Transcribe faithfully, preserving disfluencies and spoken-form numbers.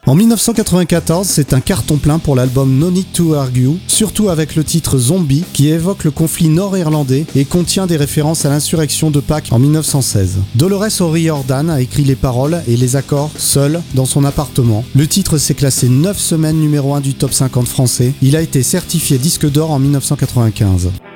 En dix-neuf cent quatre-vingt-quatorze, c'est un carton plein pour l'album No Need to Argue, surtout avec le titre Zombie qui évoque le conflit nord-irlandais et contient des références à l'insurrection de Pâques en dix-neuf cent seize. Dolores O'Riordan a écrit les paroles et les accords seul dans son appartement. Le titre s'est classé neuf semaines numéro un du top cinquante français. Il a été certifié disque d'or en dix-neuf cent quatre-vingt-quinze.